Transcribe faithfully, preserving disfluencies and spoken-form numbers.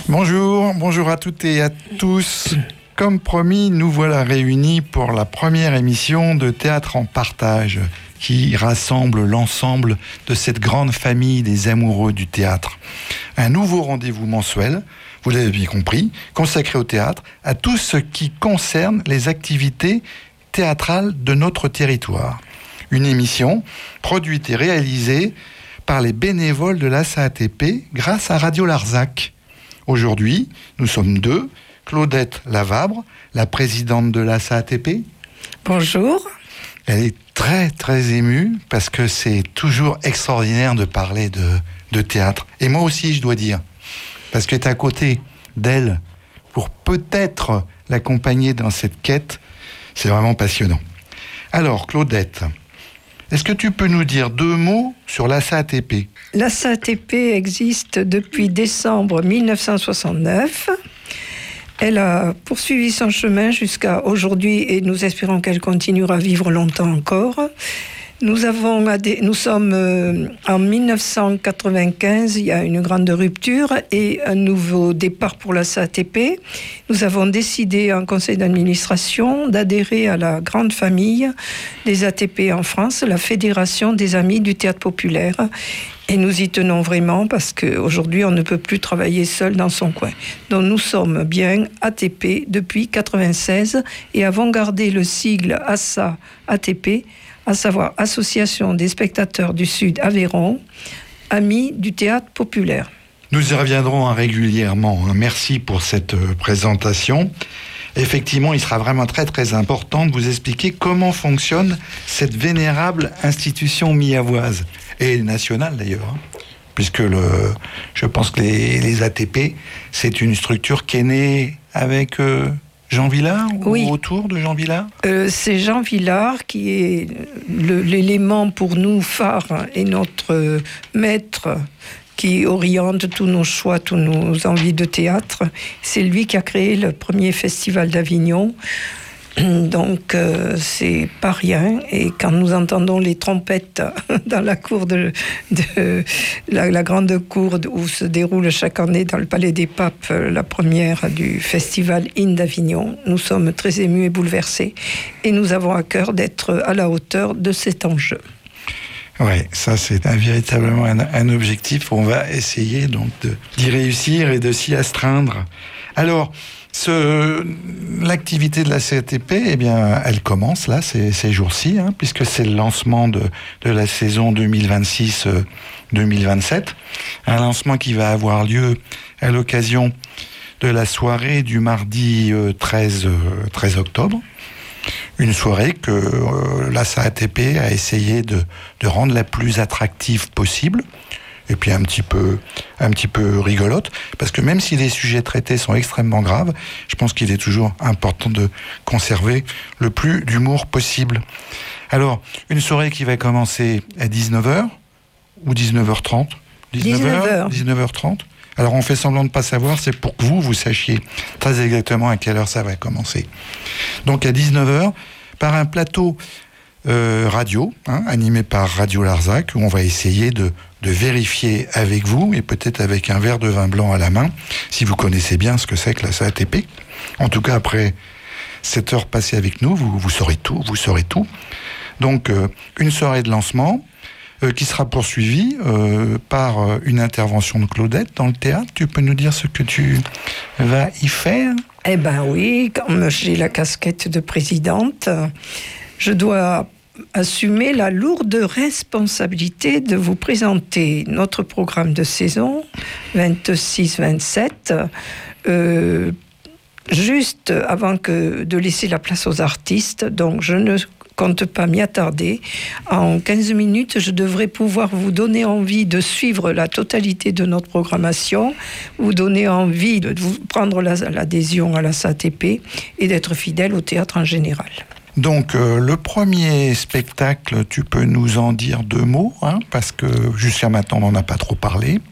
Bonjour, bonjour à toutes et à tous. Comme promis, nous voilà réunis pour la première émission de Théâtre en partage qui rassemble l'ensemble de cette grande famille des amoureux du théâtre. Un nouveau rendez-vous mensuel, vous l'avez bien compris, consacré au théâtre, à tout ce qui concerne les activités théâtrales de notre territoire. Une émission produite et réalisée par les bénévoles de l'A S A T P grâce à Radio Larzac. Aujourd'hui, nous sommes deux. Claudette Lavabre, la présidente de l'A S A T P. Bonjour. Elle est très très émue parce que c'est toujours extraordinaire de parler de, de théâtre. Et moi aussi, je dois dire, parce qu'être à côté d'elle pour peut-être l'accompagner dans cette quête, c'est vraiment passionnant. Alors, Claudette, est-ce que tu peux nous dire deux mots sur l'A S A T P ? L'A S A T P existe depuis décembre mille neuf cent soixante-neuf. Elle a poursuivi son chemin jusqu'à aujourd'hui et nous espérons qu'elle continuera à vivre longtemps encore. Nous, avons, nous sommes euh, en mille neuf cent quatre-vingt-quinze, il y a une grande rupture et un nouveau départ pour la S A T P. Nous avons décidé en conseil d'administration d'adhérer à la grande famille des A T P en France, la Fédération des Amis du Théâtre Populaire. Et nous y tenons vraiment parce qu'aujourd'hui, on ne peut plus travailler seul dans son coin. Donc nous sommes bien A T P depuis quatre-vingt-seize et avons gardé le sigle A S A A T P, à savoir Association des spectateurs du Sud Aveyron, Amis du Théâtre Populaire. Nous y reviendrons régulièrement. Merci pour cette présentation. Effectivement, il sera vraiment très très important de vous expliquer comment fonctionne cette vénérable institution miavoise, et nationale d'ailleurs, puisque le, je pense que les, les A T P, c'est une structure qui est née avec euh, Jean Vilar, oui. Ou autour de Jean Vilar euh, C'est Jean Vilar qui est le, l'élément pour nous phare et notre euh, maître qui oriente tous nos choix, toutes nos envies de théâtre. C'est lui qui a créé le premier festival d'Avignon. Donc, euh, c'est pas rien. Et quand nous entendons les trompettes dans la cour de, de la, la grande cour où se déroule chaque année dans le Palais des Papes la première du festival In d'Avignon, nous sommes très émus et bouleversés. Et nous avons à cœur d'être à la hauteur de cet enjeu. Oui, ça c'est un, véritablement un, un objectif. On va essayer donc de, d'y réussir et de s'y astreindre. Alors, ce, l'activité de la C A T P, eh bien, elle commence là, ces, ces jours-ci, hein, puisque c'est le lancement de, de la saison deux mille vingt-six deux mille vingt-sept. Un lancement qui va avoir lieu à l'occasion de la soirée du mardi treize octobre. Une soirée que euh, la C A T P a essayé de, de rendre la plus attractive possible, et puis un petit peu, un petit peu rigolote, parce que même si les sujets traités sont extrêmement graves, je pense qu'il est toujours important de conserver le plus d'humour possible. Alors, une soirée qui va commencer à dix-neuf heures ou dix-neuf heures trente dix-neuf heures dix-neuf heures trente Alors on fait semblant de ne pas savoir, c'est pour que vous, vous sachiez très exactement à quelle heure ça va commencer. Donc à dix-neuf heures, par un plateau euh, radio, hein, animé par Radio Larzac, où on va essayer de, de vérifier avec vous, et peut-être avec un verre de vin blanc à la main, si vous connaissez bien ce que c'est que la C A T P. En tout cas, après cette heure passée avec nous, vous, vous saurez tout, vous saurez tout. Donc euh, une soirée de lancement, Euh, qui sera poursuivi euh, par euh, une intervention de Claudette dans le théâtre. Tu peux nous dire ce que tu vas y faire ? Eh bien oui, comme j'ai la casquette de présidente, je dois assumer la lourde responsabilité de vous présenter notre programme de saison vingt-six vingt-sept, euh, juste avant que de laisser la place aux artistes. Donc je ne compte pas m'y attarder. En quinze minutes, je devrais pouvoir vous donner envie de suivre la totalité de notre programmation, vous donner envie de vous prendre la, l'adhésion à la S A T P et d'être fidèle au théâtre en général. Donc, euh, le premier spectacle, tu peux nous en dire deux mots, hein, parce que jusqu'à maintenant, on n'en a pas trop parlé.